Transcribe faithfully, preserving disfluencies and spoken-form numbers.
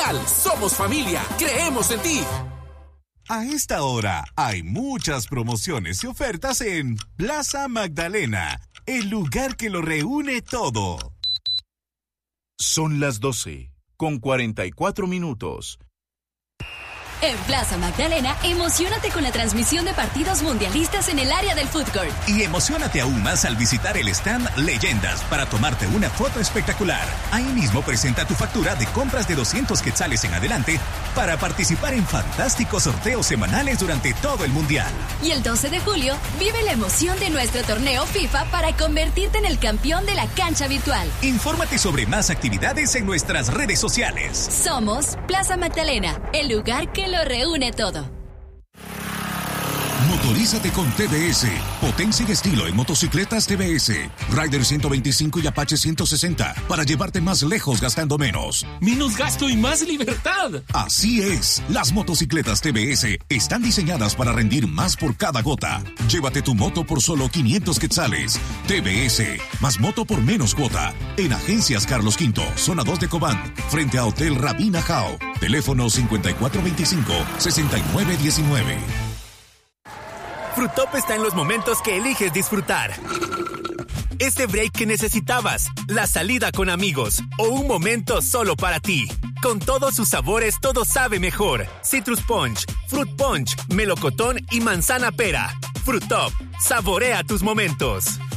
Real, somos familia, creemos en ti. A esta hora hay muchas promociones y ofertas en Plaza Magdalena, el lugar que lo reúne todo. Son las doce, con cuarenta y cuatro minutos. En Plaza Magdalena, emociónate con la transmisión de partidos mundialistas en el área del food court. Y emociónate aún más al visitar el stand Leyendas para tomarte una foto espectacular. Ahí mismo presenta tu factura de compras de doscientos quetzales en adelante para participar en fantásticos sorteos semanales durante todo el mundial. Y el doce de julio, vive la emoción de nuestro torneo FIFA para convertirte en el campeón de la cancha virtual. Infórmate sobre más actividades en nuestras redes sociales. Somos Plaza Magdalena, el lugar que lo reúne todo. Motorízate con T V S. Potencia y estilo en motocicletas T V S. Rider ciento veinticinco y Apache ciento sesenta para llevarte más lejos gastando menos. Menos gasto y más libertad. Así es. Las motocicletas T V S están diseñadas para rendir más por cada gota. Llévate tu moto por solo quinientos quetzales. T V S. Más moto por menos cuota. En Agencias Carlos Quinto, zona dos de Cobán, frente a Hotel Rabina Jao. Teléfono cincuenta y cuatro veinticinco, sesenta y nueve diecinueve. Fruitop está en los momentos que eliges disfrutar. Ese break que necesitabas, la salida con amigos o un momento solo para ti. Con todos sus sabores, todo sabe mejor. Citrus Punch, Fruit Punch, Melocotón y Manzana Pera. Fruitop, saborea tus momentos.